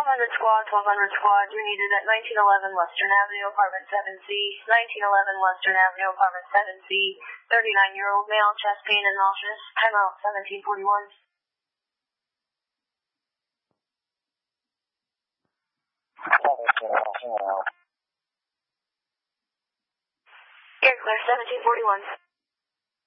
squad, 1200 squad, you're needed at 1911 Western Avenue, apartment 7C, 1911 Western Avenue, apartment 7C, 39-year-old male, chest pain and nauseous, timeout 1741. Air clear 1741.